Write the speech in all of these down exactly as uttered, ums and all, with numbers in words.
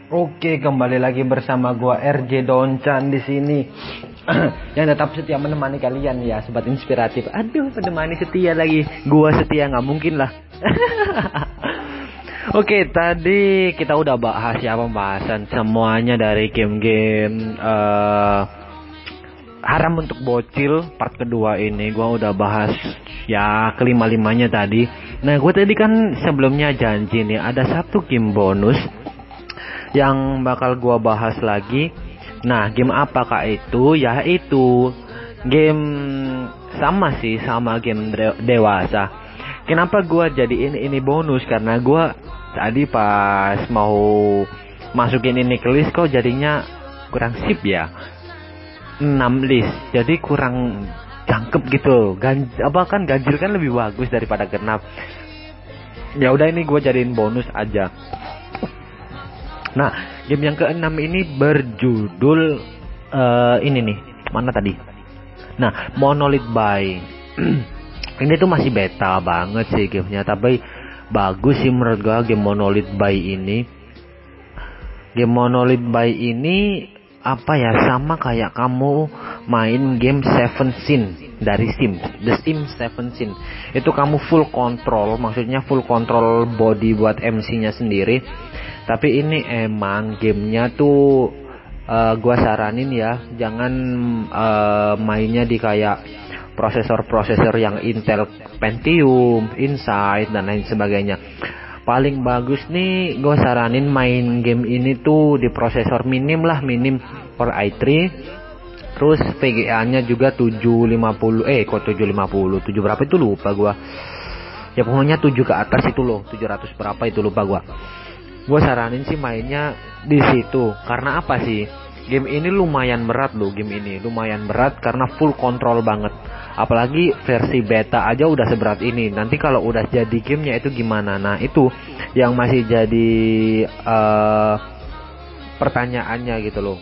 Oke, kembali lagi bersama gua R J Doncan di sini. Yang tetap setia menemani kalian ya, sobat inspiratif. Aduh, menemani setia lagi. Gua setia nggak mungkin lah. Oke, tadi kita udah bahas ya pembahasan semuanya dari game-game uh, haram untuk bocil part kedua ini. Gua udah bahas ya kelima-limanya tadi. Nah, gue tadi kan sebelumnya janji nih ada satu game bonus yang bakal gua bahas lagi. Nah, game apakah itu? Yaitu game sama sih, sama game de- dewasa. Kenapa gua jadiin ini bonus? Karena gua tadi pas mau masukin ini ke list kok jadinya kurang sip ya. enam list. Jadi kurang cangkep gitu. Gan apa kan ganjil kan lebih bagus daripada genap. Ya udah, ini gua jadiin bonus aja. Nah, game yang keenam ini berjudul uh, ini nih, mana tadi? Nah, Monolith Bay. Ini tuh masih beta banget sih gamenya, tapi bagus sih menurut gua game Monolith Bay ini. Game Monolith Bay ini apa ya, sama kayak kamu main game Seven Sin dari Steam, The Steam Seven Sin. Itu kamu full control, maksudnya full control body buat M C-nya sendiri. Tapi ini emang gamenya tuh uh, gua saranin ya, jangan uh, mainnya di kayak prosesor-prosesor yang Intel Pentium, Insight dan lain sebagainya. Paling bagus nih gua saranin main game ini tuh di prosesor minim lah, minim Core i tiga. Terus V G A-nya juga tujuh lima puluh, eh kok tujuh lima puluh, tujuh berapa itu lupa gua. Ya pokoknya tujuh ke atas itu loh, tujuh ratus berapa itu lupa gua. Gue saranin sih mainnya di situ. Karena apa sih? Game ini lumayan berat loh, game ini lumayan berat karena full control banget. Apalagi versi beta aja udah seberat ini. Nanti kalau udah jadi gamenya itu gimana? Nah, itu yang masih jadi uh, pertanyaannya gitu loh.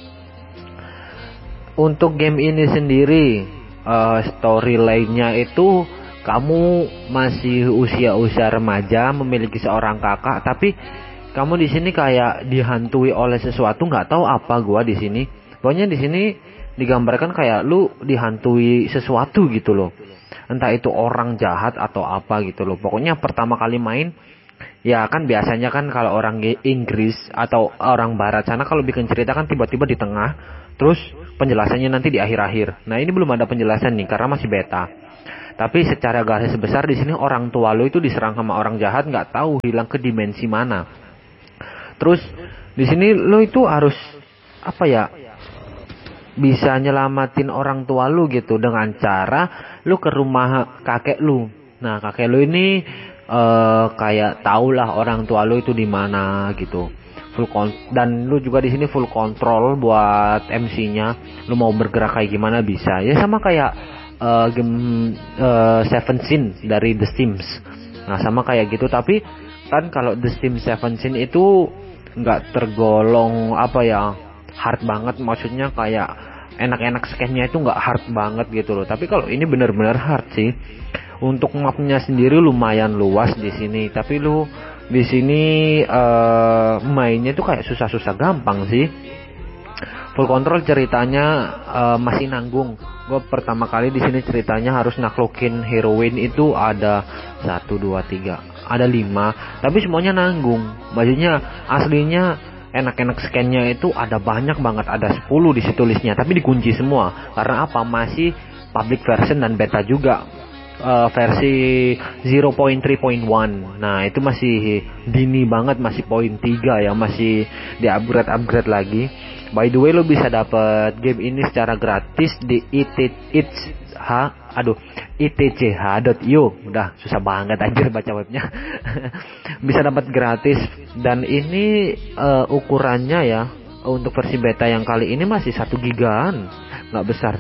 Untuk game ini sendiri, uh, storyline-nya itu kamu masih usia-usia remaja, memiliki seorang kakak, tapi kamu di sini kayak dihantui oleh sesuatu, nggak tahu apa gua di sini. Pokoknya di sini digambarkan kayak lu dihantui sesuatu gitu loh. Entah itu orang jahat atau apa gitu loh. Pokoknya pertama kali main, ya kan biasanya kan kalau orang Inggris atau orang Barat sana kalau bikin cerita kan tiba-tiba di tengah, terus penjelasannya nanti di akhir-akhir. Nah, ini belum ada penjelasan nih karena masih beta. Tapi secara garis besar di sini orang tua lu itu diserang sama orang jahat, nggak tahu hilang ke dimensi mana. Terus di sini lo itu harus apa ya, bisa nyelamatin orang tua lu gitu dengan cara lu ke rumah kakek lu. Nah, kakek lu ini uh, kayak tahulah orang tua lu itu di mana gitu. Full kon- dan lu juga di sini full kontrol buat M C-nya. Lu mau bergerak kayak gimana bisa. Ya sama kayak uh, game uh, Seven Sin dari The Sims. Nah, sama kayak gitu, tapi kan kalau The Steam Seven Sin itu nggak tergolong apa ya, hard banget, maksudnya kayak enak-enak scan-nya itu nggak hard banget gitu loh. Tapi kalau ini benar-benar hard sih. Untuk mapnya sendiri lumayan luas di sini, tapi lu di sini uh, mainnya tuh kayak susah-susah gampang sih. Full control ceritanya uh, masih nanggung. Gue pertama kali di sini ceritanya harus naklukin heroin itu ada satu dua tiga, ada lima, tapi semuanya nanggung. Maksudnya aslinya enak-enak scan-nya itu ada banyak banget, ada sepuluh di situ listnya, tapi dikunci semua. Karena apa? Masih public version dan beta juga. Uh, versi zero point three point one. Nah, itu masih dini banget, masih poin tiga ya, masih di upgrade-upgrade lagi. By the way, lo bisa dapat game ini secara gratis di it it's h aduh itch dot io. Udah susah banget anjir baca webnya. Bisa dapat gratis, dan ini uh, ukurannya ya untuk versi beta yang kali ini masih satu gigaan, nggak besar.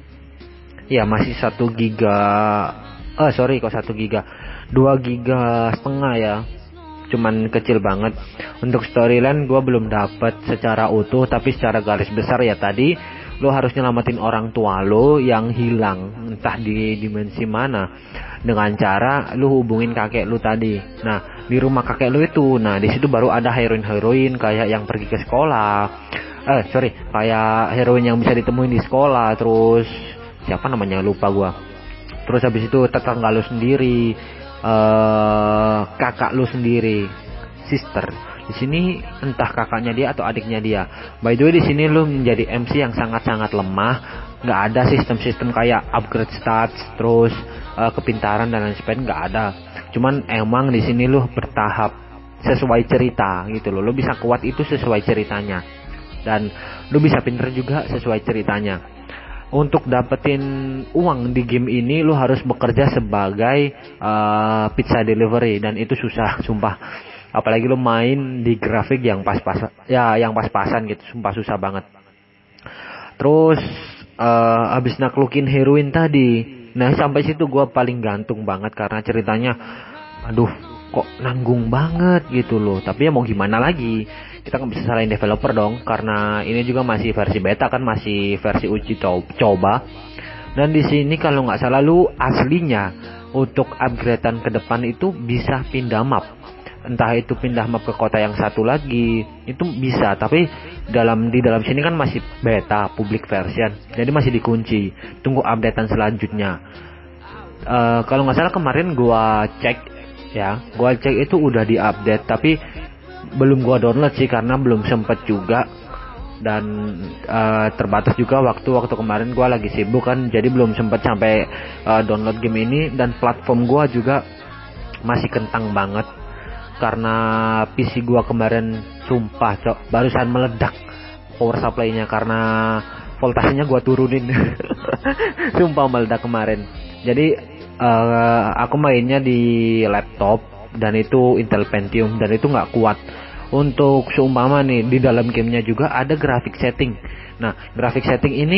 Ya masih satu giga. Eh sorry kok satu giga, dua giga setengah ya. Cuman kecil banget. Untuk storyline gue belum dapat secara utuh, tapi secara garis besar ya tadi lo harus nyelamatin orang tua lo yang hilang entah di dimensi mana dengan cara lo hubungin kakek lo tadi. Nah di rumah kakek lo itu, nah di situ baru ada heroin-heroin kayak yang pergi ke sekolah, eh sorry kayak heroin yang bisa ditemuin di sekolah. Terus siapa namanya lupa gua. Terus habis itu tetangga lo sendiri, eh kakak lo sendiri, sister. Di sini entah kakaknya dia atau adiknya dia. By the way di sini lu menjadi M C yang sangat-sangat lemah. Nggak ada sistem-sistem kayak upgrade stats, terus uh, kepintaran dan lain sebagainya, nggak ada. Cuman emang di sini lu bertahap sesuai cerita gitu loh. Lu bisa kuat itu sesuai ceritanya. Dan lu bisa pinter juga sesuai ceritanya. Untuk dapetin uang di game ini lu harus bekerja sebagai uh, pizza delivery dan itu susah, sumpah. Apalagi lo main di grafik yang pas-pasan, ya yang pas-pasan gitu, sumpah susah banget. Terus uh, abis naklukin heroin tadi, nah sampai situ gue paling gantung banget karena ceritanya, aduh kok nanggung banget gitu loh. Tapi ya mau gimana lagi, kita kan bisa salahin developer dong, karena ini juga masih versi beta kan, masih versi uji coba. Dan di sini kalau nggak salah lu aslinya untuk upgradean ke depan itu bisa pindah map. Entah itu pindah map ke kota yang satu lagi itu bisa, tapi dalam di dalam sini kan masih beta public version, jadi masih dikunci, tunggu updatean selanjutnya. Uh, kalau nggak salah kemarin gua cek ya, gua cek itu udah diupdate, tapi belum gua download sih karena belum sempet juga dan uh, terbatas juga waktu waktu kemarin gua lagi sibuk kan, jadi belum sempet sampai uh, download game ini. Dan platform gua juga masih kentang banget karena P C gua kemarin sumpah cok barusan meledak power supply-nya karena voltasenya gua turunin. Sumpah meledak kemarin. Jadi uh, aku mainnya di laptop dan itu Intel Pentium dan itu nggak kuat. Untuk seumpama nih di dalam gamenya juga ada grafik setting. Nah grafik setting ini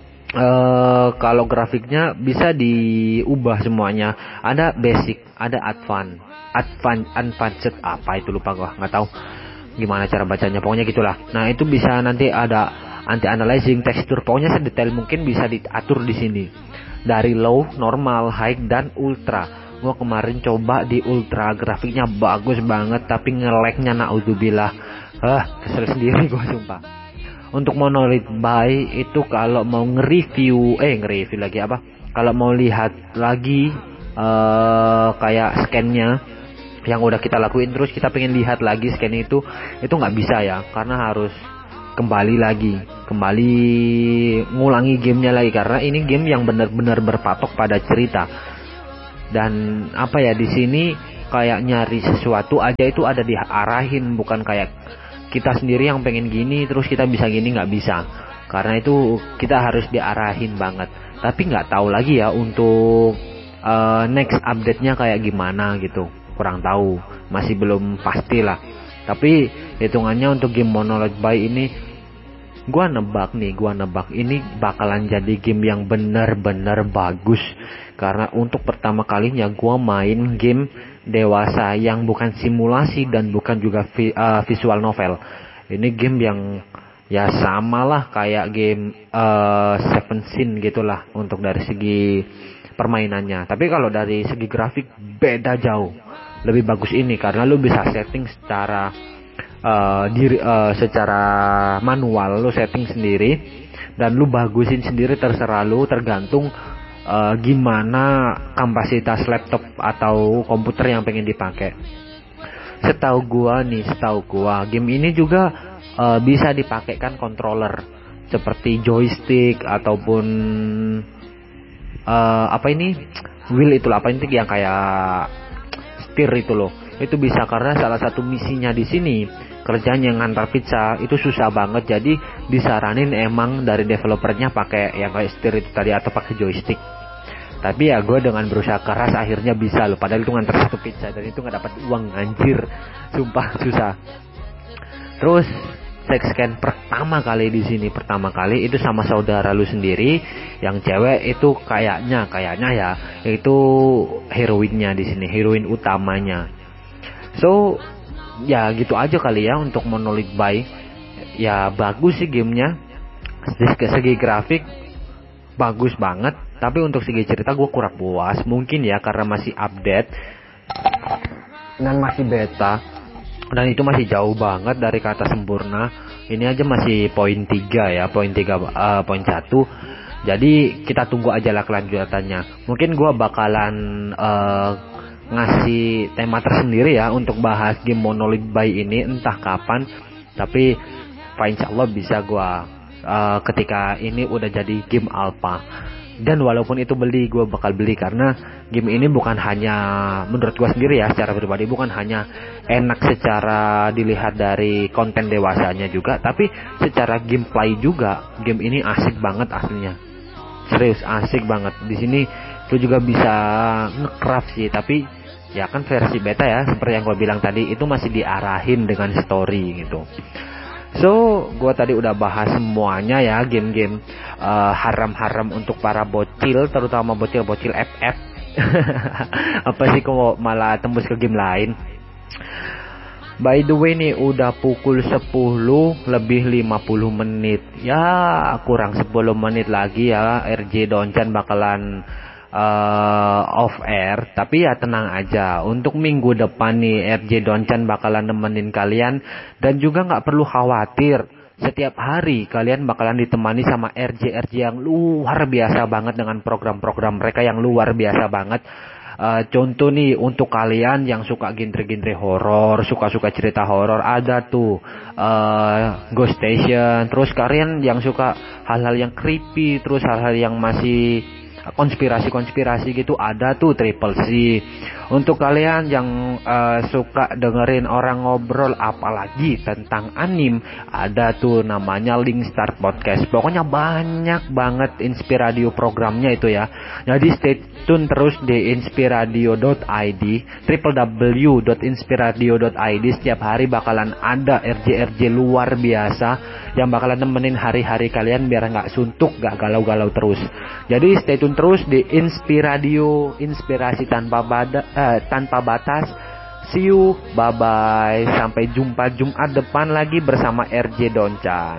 uh, kalau grafiknya bisa diubah semuanya. Ada basic, ada advance, advance, advanced apa itu lupa gua, nggak tahu gimana cara bacanya. Pokoknya gitulah. Nah itu bisa nanti ada anti analyzing tekstur. Pokoknya sedetail mungkin bisa diatur di sini. Dari low, normal, high dan ultra. Gua kemarin coba di ultra, grafiknya bagus banget tapi nge-lag-nya naudzubillah. Hah, kesel sendiri gua sumpah. Untuk Monolith Bay itu kalau mau nge-review eh nge-review lagi apa? Kalau mau lihat lagi uh, kayak scan-nya yang udah kita lakuin terus kita pengen lihat lagi scan itu itu nggak bisa ya, karena harus kembali lagi, kembali ngulangi gamenya lagi karena ini game yang benar-benar berpatok pada cerita. Dan apa ya, di sini kayak nyari sesuatu aja itu ada diarahin, bukan kayak kita sendiri yang pengen gini terus kita bisa gini, nggak bisa. Karena itu kita harus diarahin banget. Tapi nggak tahu lagi ya untuk uh, next update-nya kayak gimana gitu, kurang tahu, masih belum pasti lah. Tapi hitungannya untuk game Monolith Bay ini, gua nebak nih, gua nebak ini bakalan jadi game yang benar-benar bagus. Karena untuk pertama kalinya gua main game dewasa yang bukan simulasi dan bukan juga vi, uh, visual novel. Ini game yang ya samalah kayak game uh, Seven Sin gitulah untuk dari segi permainannya. Tapi kalau dari segi grafik beda jauh. Lebih bagus ini karena lu bisa setting secara uh, diri uh, secara manual, lu setting sendiri dan lu bagusin sendiri, terserah lu, tergantung uh, gimana kapasitas laptop atau komputer yang pengen dipakai. Setahu gua nih, setahu gua game ini juga uh, bisa dipakaikan controller seperti joystick ataupun uh, apa ini wheel itulah, apa ini yang kayak setir itu loh. Itu bisa karena salah satu misinya di sini kerjanya ngantar pizza itu susah banget, jadi disaranin emang dari developernya pakai yang kayak setir itu tadi atau pakai joystick. Tapi ya gue dengan berusaha keras akhirnya bisa loh, padahal itu ngantar satu pizza dan itu nggak dapat uang, anjir, sumpah susah. Terus sex scan pertama kali di sini pertama kali itu sama saudara lu sendiri yang cewek, itu kayaknya kayaknya ya itu heroinnya di sini, heroin utamanya. So ya gitu aja kali ya untuk Monolith Bay. Ya bagus sih gamenya, Dari segi grafik bagus banget, tapi untuk segi cerita gue kurang puas. Mungkin ya karena masih update dan masih beta, dan itu masih jauh banget dari kata sempurna. Ini aja masih poin tiga ya, poin tiga, uh, poin satu. Jadi kita tunggu aja lah kelanjutannya. Mungkin gue bakalan uh, ngasih tema tersendiri ya untuk bahas game Monolith Bay ini entah kapan. Tapi insya Allah bisa gue uh, ketika ini udah jadi game alpha. Dan walaupun itu beli, gue bakal beli karena game ini bukan hanya, menurut gue sendiri ya secara pribadi, bukan hanya enak secara dilihat dari konten dewasanya juga, tapi secara gameplay juga game ini asik banget aslinya. Serius asik banget. Di sini lu juga bisa nge-craft sih, tapi ya kan versi beta ya, seperti yang gue bilang tadi, itu masih diarahin dengan story gitu. So, gue tadi udah bahas semuanya ya, game-game uh, haram-haram untuk para bocil, terutama bocil-bocil F F. Apa sih kok malah tembus ke game lain? By the way nih, udah pukul sepuluh lebih lima puluh menit. Ya, kurang sepuluh menit lagi ya, R J Doncan bakalan uh, off air. Tapi ya tenang aja, untuk minggu depan nih R J Doncan bakalan nemenin kalian. Dan juga gak perlu khawatir, setiap hari kalian bakalan ditemani sama R J R J yang luar biasa banget dengan program-program mereka yang luar biasa banget. Uh, contoh nih untuk kalian yang suka genre-genre horor, suka-suka cerita horor, ada tuh uh, Ghost Station. Terus kalian yang suka hal-hal yang creepy, terus hal-hal yang masih konspirasi-konspirasi gitu, ada tuh Triple C. Untuk kalian yang uh, suka dengerin orang ngobrol apalagi tentang anim, ada tuh namanya Link Start Podcast. Pokoknya banyak banget Inspiradio programnya itu ya. Jadi stay tune terus di inspiradio dot i d, w w w dot inspiradio dot i d. Setiap hari bakalan ada R J R J luar biasa yang bakalan nemenin hari-hari kalian biar nggak suntuk, nggak galau-galau terus. Jadi stay tune terus di Inspiradio, inspirasi tanpa bada, eh, tanpa batas. See you, bye bye, sampai jumpa Jumat depan lagi bersama R J Doncan.